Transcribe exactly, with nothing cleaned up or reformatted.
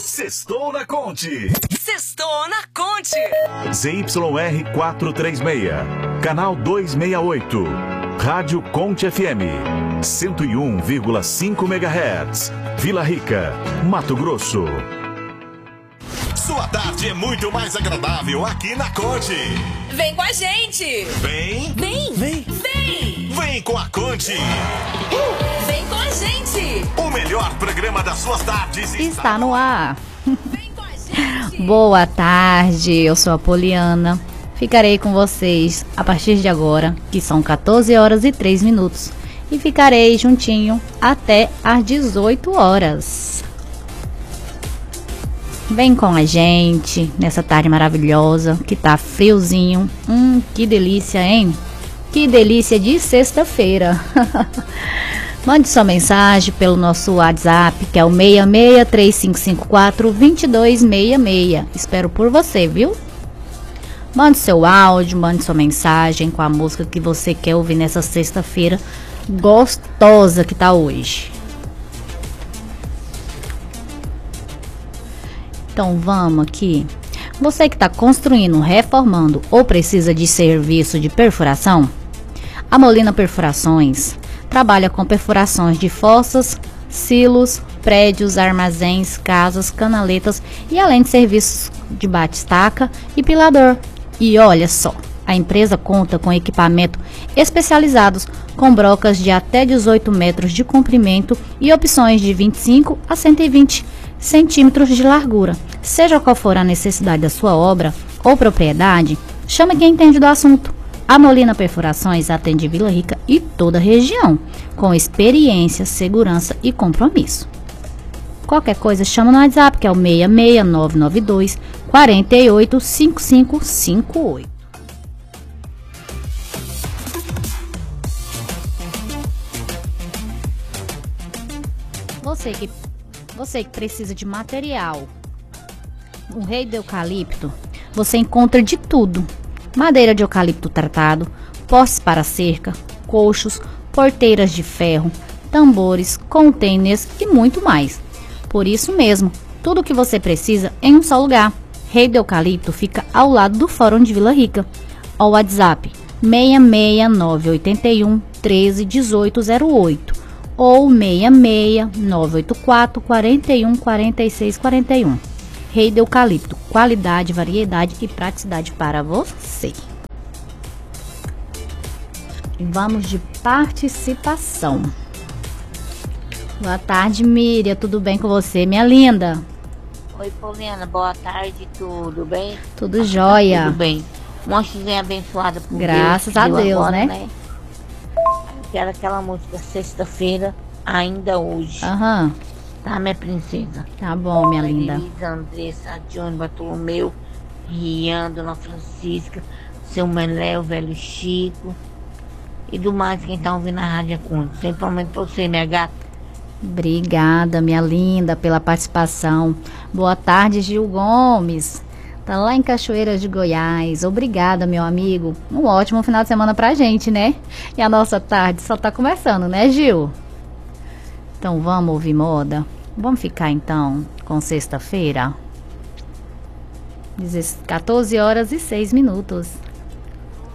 Sextou na Conte. Sextou na Conte. Z Y R quatrocentos e trinta e seis, canal duzentos e sessenta e oito. Rádio Conte F M, cento e um vírgula cinco megahertz. Vila Rica, Mato Grosso. Sua tarde é muito mais agradável aqui na Conte. Vem com a gente. Vem. Vem. Vem. Vem. Vem com a Conte. Uh, vem com a gente. O melhor programa das suas tardes está no ar. Vem com a gente. Boa tarde, eu sou a Poliana. Ficarei com vocês a partir de agora, que são quatorze horas e três minutos. E ficarei juntinho até às dezoito horas. Vem com a gente nessa tarde maravilhosa, que tá friozinho. Hum, que delícia, hein? Que delícia de sexta-feira. Mande sua mensagem pelo nosso WhatsApp, que é o seis seis três cinco cinco quatro dois dois seis seis. Espero por você, viu? Mande seu áudio, mande sua mensagem com a música que você quer ouvir nessa sexta-feira gostosa que tá hoje. Então vamos aqui. Você que está construindo, reformando ou precisa de serviço de perfuração, a Molina Perfurações trabalha com perfurações de fossas, silos, prédios, armazéns, casas, canaletas e além de serviços de bate-estaca e pilador. E olha só, a empresa conta com equipamento especializados com brocas de até dezoito metros de comprimento e opções de vinte e cinco a cento e vinte centímetros de largura. Seja qual for a necessidade da sua obra ou propriedade, chame quem entende do assunto. A Molina Perfurações atende Vila Rica e toda a região, com experiência, segurança e compromisso. Qualquer coisa, chama no WhatsApp, que é o seis seis nove nove dois quatro oito cinco cinco cinco oito. Você que, você que precisa de material, o rei do eucalipto, você encontra de tudo. Madeira de eucalipto tratado, postes para cerca, coxos, porteiras de ferro, tambores, containers e muito mais. Por isso mesmo, tudo o que você precisa em um só lugar. Rei do Eucalipto fica ao lado do Fórum de Vila Rica. Ao WhatsApp seis seis nove oito um três um oito zero oito ou seis seis nove oito quatro quatro um quatro seis quatro um. Rei do Eucalipto, qualidade, variedade e praticidade para você. E vamos de participação. Boa tarde, Miriam. Tudo bem com você, minha linda? Oi, Poliana. Boa tarde. Tudo bem? Tudo jóia. Tudo bem. Uma chuvinha abençoada por Graças Deus. a Deus, agora, né? né? Eu quero aquela música Sexta-feira, Ainda Hoje. Aham. Tá, minha princesa? Tá bom, minha linda. Elisa, Andressa, Johnny, Bartolomeu, Rian, Dona Francisca, seu Melé, o velho Chico e do mais quem tá ouvindo a Rádio Conte. Principalmente pra você, minha gata. Obrigada, minha linda, pela participação. Boa tarde, Gil Gomes. Tá lá em Cachoeiras de Goiás. Obrigada, meu amigo. Um ótimo final de semana pra gente, né? E a nossa tarde só tá começando, né, Gil? Então vamos ouvir moda? Vamos ficar então com sexta-feira? quatorze horas e seis minutos.